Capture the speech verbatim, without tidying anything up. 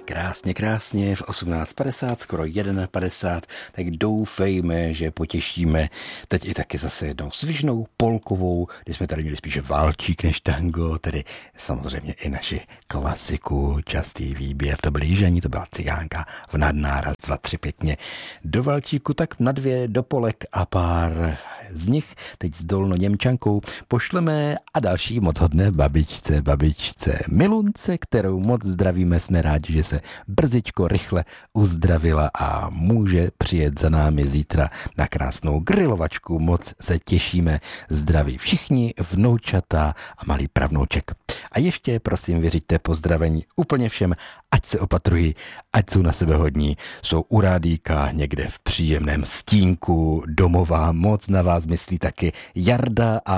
Krásně, krásně, v osmnáct padesát, skoro jedenáct padesát, tak doufejme, že potěšíme teď i taky zase jednou svižnou polkovou, kdy jsme tady měli spíše válčík než tango, tedy samozřejmě i naši klasiku, častý výběr, to byl Jižení, to byla Cigánka v nadnáraz, dva, tři pěkně do valčíku, tak na dvě do Polek a pár z nich teď s Dolno Němčankou pošleme a další moc hodné babičce, babičce Milunce, kterou moc zdravíme, jsme rádi, že se brzičko rychle uzdravila a může přijet za námi zítra na krásnou grilovačku, moc se těšíme, zdraví všichni, vnoučata a malý pravnouček. A ještě prosím vyřiďte pozdravení úplně všem, ať se opatrují, ať jsou na sebe hodní, jsou u rádíka někde v příjemném stínku domova, moc na vás myslí taky Jarda a